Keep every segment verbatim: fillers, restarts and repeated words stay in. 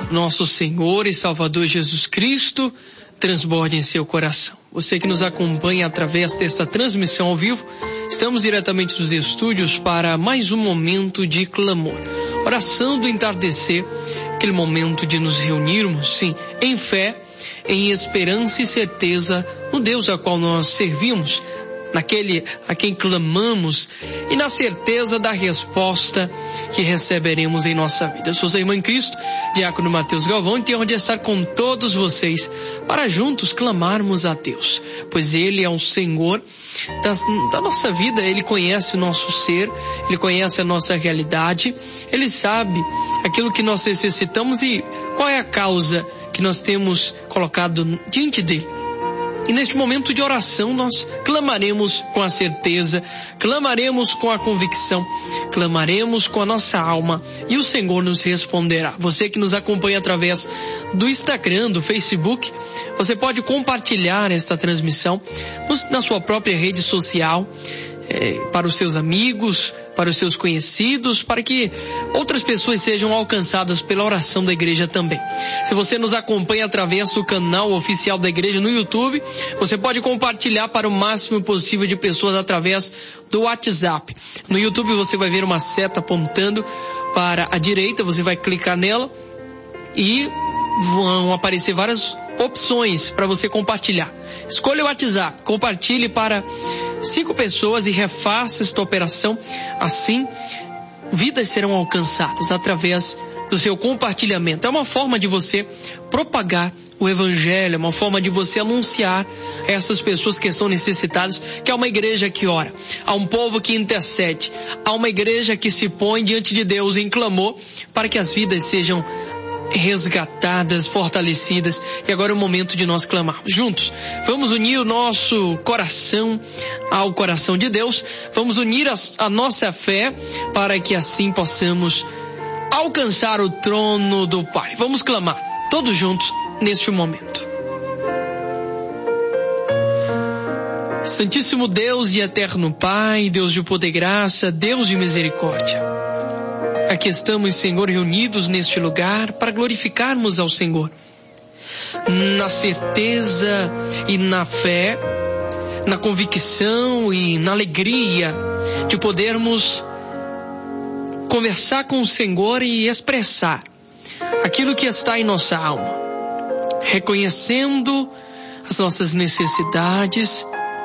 nosso Senhor e Salvador Jesus Cristo transborde em seu coração. Você que nos acompanha através desta transmissão ao vivo, estamos diretamente dos estúdios para mais um momento de clamor. Oração do entardecer, aquele momento de nos reunirmos, sim, em fé, em esperança e certeza no Deus a qual nós servimos, naquele a quem clamamos e na certeza da resposta que receberemos em nossa vida. Eu sou seu irmão em Cristo, diácono Mateus Galvão, e tenho onde estar com todos vocês para juntos clamarmos a Deus, pois Ele é o Senhor das, da nossa vida. Ele conhece o nosso ser, Ele conhece a nossa realidade, Ele sabe aquilo que nós necessitamos e qual é a causa que nós temos colocado diante dele. E neste momento de oração nós clamaremos com a certeza, clamaremos com a convicção, clamaremos com a nossa alma e o Senhor nos responderá. Você que nos acompanha através do Instagram, do Facebook, você pode compartilhar esta transmissão na sua própria rede social, é, para os seus amigos, para os seus conhecidos, para que outras pessoas sejam alcançadas pela oração da igreja também. Se você nos acompanha através do canal oficial da igreja no YouTube, você pode compartilhar para o máximo possível de pessoas através do WhatsApp. No YouTube você vai ver uma seta apontando para a direita, você vai clicar nela e vão aparecer várias opções para você compartilhar. Escolha o WhatsApp, compartilhe para cinco pessoas e refaça esta operação. Assim, vidas serão alcançadas através do seu compartilhamento. É uma forma de você propagar o Evangelho, é uma forma de você anunciar a essas pessoas que estão necessitadas que há uma igreja que ora, há um povo que intercede, há uma igreja que se põe diante de Deus em clamor para que as vidas sejam resgatadas, fortalecidas. E agora é o momento de nós clamarmos juntos. Vamos unir o nosso coração ao coração de Deus, vamos unir a, a nossa fé para que assim possamos alcançar o trono do Pai. Vamos clamar todos juntos neste momento. Santíssimo Deus e eterno Pai, Deus de poder e graça, Deus de misericórdia, aqui estamos, Senhor, reunidos neste lugar para glorificarmos ao Senhor, na certeza e na fé, na convicção e na alegria de podermos conversar com o Senhor e expressar aquilo que está em nossa alma, reconhecendo as nossas necessidades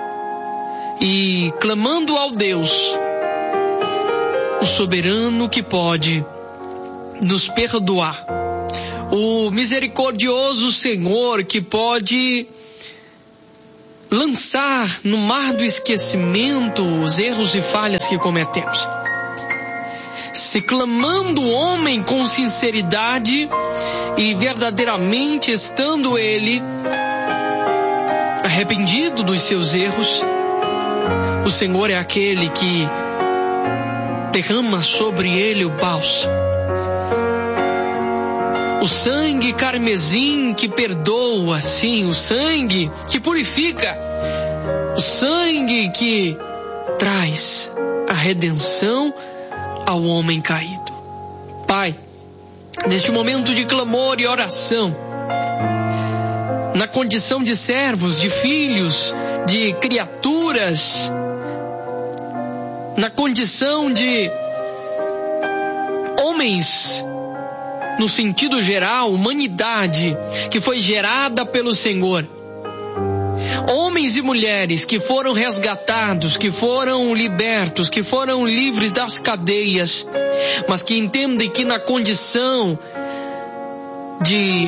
e clamando ao Deus, o soberano que pode nos perdoar, o misericordioso Senhor que pode lançar no mar do esquecimento os erros e falhas que cometemos. Se clamando o homem com sinceridade e verdadeiramente estando ele arrependido dos seus erros, o Senhor é aquele que derrama sobre ele o bálsamo, o sangue carmesim que perdoa, sim, o sangue que purifica, o sangue que traz a redenção ao homem caído. Pai, neste momento de clamor e oração, na condição de servos, de filhos, de criaturas, na condição de homens, no sentido geral, humanidade que foi gerada pelo Senhor, homens e mulheres que foram resgatados, que foram libertos, que foram livres das cadeias, mas que entendem que na condição de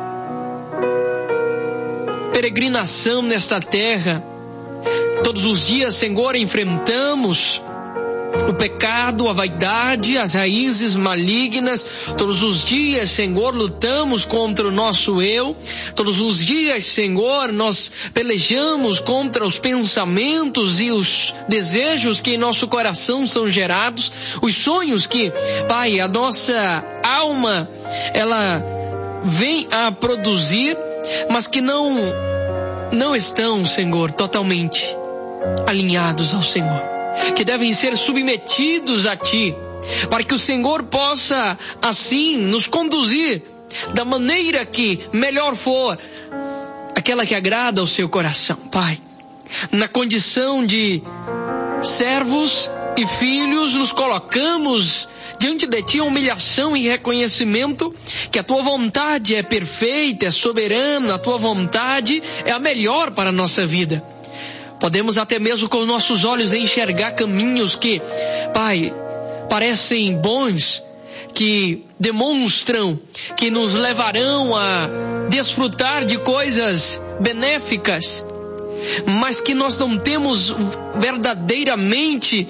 peregrinação nesta terra, todos os dias, Senhor, enfrentamos o pecado, a vaidade, as raízes malignas. Todos os dias, Senhor, lutamos contra o nosso eu. Todos os dias, Senhor, nós pelejamos contra os pensamentos e os desejos que em nosso coração são gerados, os sonhos que, Pai, a nossa alma, ela vem a produzir, mas que não, não estão, Senhor, totalmente alinhados ao Senhor, que devem ser submetidos a Ti, para que o Senhor possa assim nos conduzir da maneira que melhor for, aquela que agrada ao seu coração, Pai. Na condição de servos e filhos, nos colocamos diante de Ti, humilhação e reconhecimento que a Tua vontade é perfeita, é soberana, a Tua vontade é a melhor para a nossa vida. Podemos até mesmo com os nossos olhos enxergar caminhos que, Pai, parecem bons, que demonstram que nos levarão a desfrutar de coisas benéficas, mas que nós não temos verdadeiramente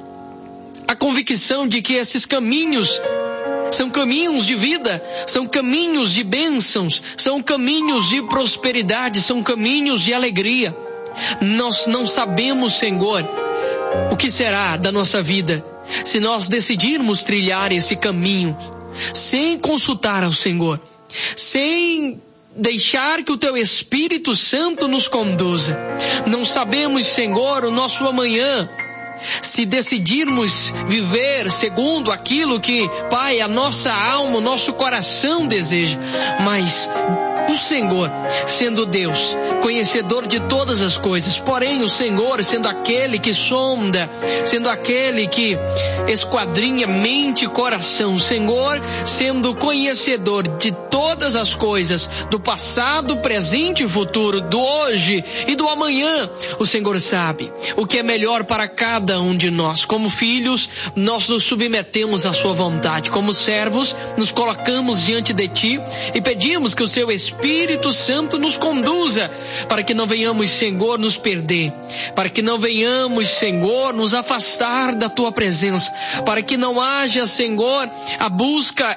a convicção de que esses caminhos são caminhos de vida, são caminhos de bênçãos, são caminhos de prosperidade, são caminhos de alegria. Nós não sabemos, Senhor, o que será da nossa vida se nós decidirmos trilhar esse caminho sem consultar ao Senhor, sem deixar que o Teu Espírito Santo nos conduza. Não sabemos, Senhor, o nosso amanhã, se decidirmos viver segundo aquilo que, Pai, a nossa alma, o nosso coração deseja. Mas o Senhor, sendo Deus, conhecedor de todas as coisas, porém o Senhor sendo aquele que sonda, sendo aquele que esquadrinha mente e coração, o Senhor sendo conhecedor de todas as coisas, do passado, presente e futuro, do hoje e do amanhã, o Senhor sabe o que é melhor para cada um de nós. Como filhos, nós nos submetemos à Sua vontade. Como servos, nos colocamos diante de Ti e pedimos que o Seu Espírito Espírito Santo nos conduza, para que não venhamos, Senhor, nos perder, para que não venhamos, Senhor, nos afastar da Tua presença, para que não haja, Senhor, a busca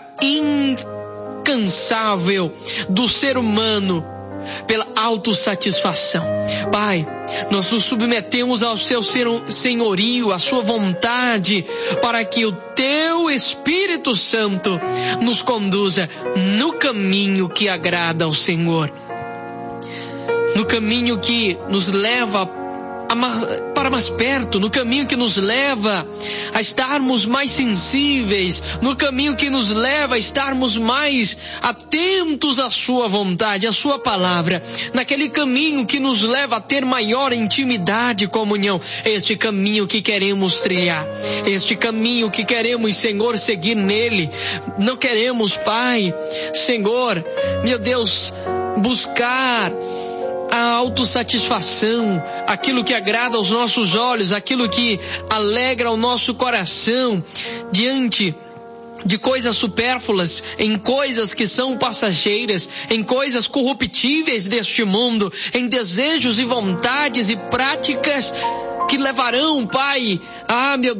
incansável do ser humano pela autossatisfação. Pai, nós nos submetemos ao Seu senhorio, à Sua vontade, para que o Teu Espírito Santo nos conduza no caminho que agrada ao Senhor, no caminho que nos leva para mais perto, no caminho que nos leva a estarmos mais sensíveis, no caminho que nos leva a estarmos mais atentos à Sua vontade, à Sua palavra, naquele caminho que nos leva a ter maior intimidade e comunhão. Este caminho que queremos trilhar, este caminho que queremos, Senhor, seguir nele. Não queremos, Pai, Senhor, meu Deus, buscar a autossatisfação, aquilo que agrada aos nossos olhos, aquilo que alegra o nosso coração, diante de coisas supérfluas, em coisas que são passageiras, em coisas corruptíveis deste mundo, em desejos e vontades e práticas que levarão, Pai, ah, meu